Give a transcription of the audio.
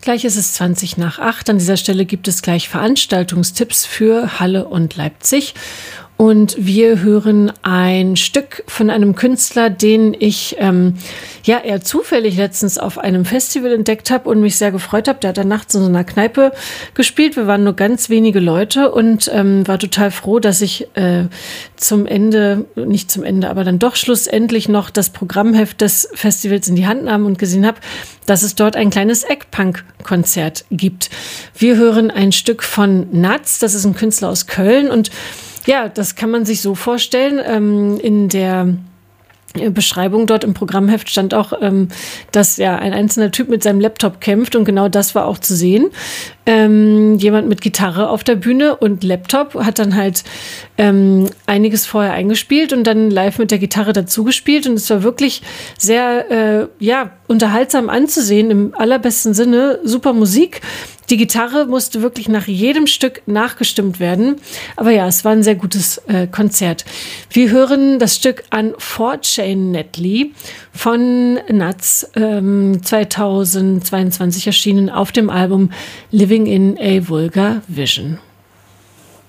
Gleich ist es 7:20. An dieser Stelle gibt es gleich Veranstaltungstipps für Halle und Leipzig. Und wir hören ein Stück von einem Künstler, den ich eher zufällig letztens auf einem Festival entdeckt habe und mich sehr gefreut habe. Der hat dann nachts in so einer Kneipe gespielt. Wir waren nur ganz wenige Leute und war total froh, dass ich aber dann doch schlussendlich noch das Programmheft des Festivals in die Hand nahm und gesehen habe, dass es dort ein kleines Eggpunk-Konzert gibt. Wir hören ein Stück von Natz, das ist ein Künstler aus Köln und ja, das kann man sich so vorstellen. In der Beschreibung dort im Programmheft stand auch, dass ja ein einzelner Typ mit seinem Laptop kämpft und genau das war auch zu sehen. Jemand mit Gitarre auf der Bühne und Laptop hat dann halt einiges vorher eingespielt und dann live mit der Gitarre dazu gespielt und es war wirklich sehr unterhaltsam anzusehen, im allerbesten Sinne, super Musik. Die Gitarre musste wirklich nach jedem Stück nachgestimmt werden. Aber ja, es war ein sehr gutes Konzert. Wir hören das Stück Unfortunately von Natz, 2022 erschienen auf dem Album Living in a Vulgar Vision.